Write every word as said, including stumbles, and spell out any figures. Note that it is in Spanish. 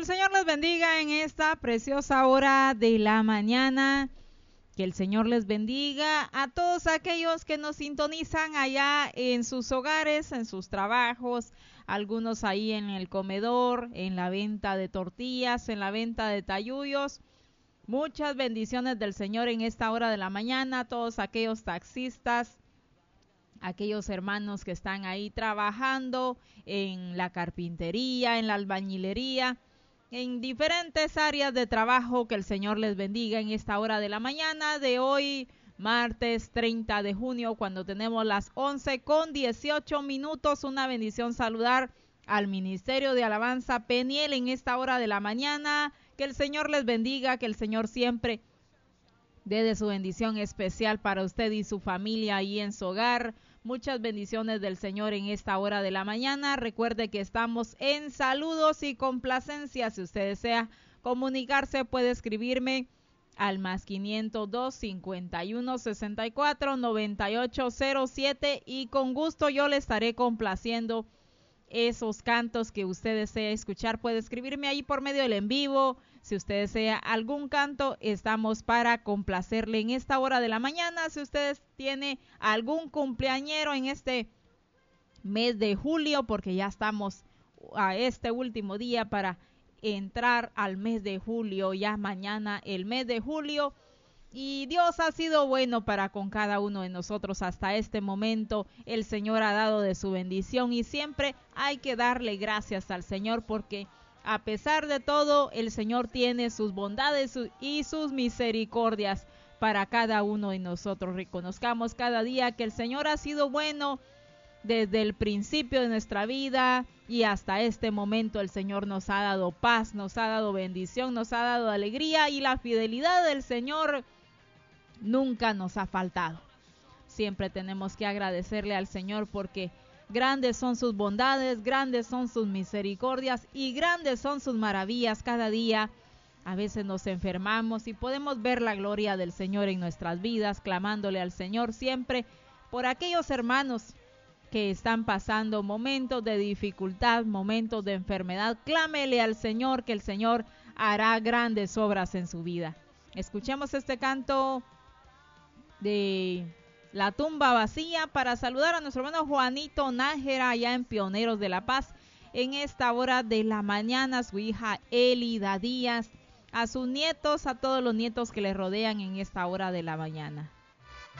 el Señor les bendiga en esta preciosa hora de la mañana. Que el Señor les bendiga a todos aquellos que nos sintonizan allá en sus hogares, en sus trabajos, algunos ahí en el comedor, en la venta de tortillas, en la venta de tayuyos. Muchas bendiciones del Señor en esta hora de la mañana, a todos aquellos taxistas, aquellos hermanos que están ahí trabajando en la carpintería, en la albañilería, en diferentes áreas de trabajo. Que el Señor les bendiga en esta hora de la mañana de hoy, martes treinta de junio, cuando tenemos las once con dieciocho minutos. Una bendición saludar al Ministerio de Alabanza Peniel en esta hora de la mañana. Que el Señor les bendiga, que el Señor siempre dé de su bendición especial para usted y su familia ahí en su hogar. Muchas bendiciones del Señor en esta hora de la mañana. Recuerde que estamos en saludos y complacencias. Si usted desea comunicarse, puede escribirme al más quinientos dos, cincuenta y uno, sesenta y cuatro, noventa y ocho cero siete y con gusto yo le estaré complaciendo esos cantos que usted desea escuchar. Puede escribirme ahí por medio del en vivo. Si usted desea algún canto, estamos para complacerle en esta hora de la mañana. Si usted tiene algún cumpleañero en este mes de julio, porque ya estamos a este último día para entrar al mes de julio, ya mañana el mes de julio. Y Dios ha sido bueno para con cada uno de nosotros hasta este momento. El Señor ha dado de su bendición y siempre hay que darle gracias al Señor, porque a pesar de todo, el Señor tiene sus bondades y sus misericordias para cada uno de nosotros. Reconozcamos cada día que el Señor ha sido bueno desde el principio de nuestra vida y hasta este momento. El Señor nos ha dado paz, nos ha dado bendición, nos ha dado alegría, y la fidelidad del Señor nunca nos ha faltado. Siempre tenemos que agradecerle al Señor, porque grandes son sus bondades, grandes son sus misericordias y grandes son sus maravillas cada día. A veces nos enfermamos y podemos ver la gloria del Señor en nuestras vidas, clamándole al Señor siempre por aquellos hermanos que están pasando momentos de dificultad, momentos de enfermedad. Clámele al Señor, que el Señor hará grandes obras en su vida. Escuchemos este canto de La Tumba Vacía para saludar a nuestro hermano Juanito Nájera allá en Pioneros de la Paz en esta hora de la mañana, a su hija Elida Díaz, a sus nietos, a todos los nietos que le rodean en esta hora de la mañana.